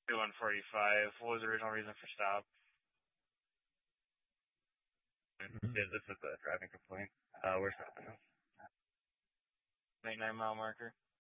145. What was the original reason for stop? Yeah, this is a driving complaint. We're stopping now. 99 mile marker.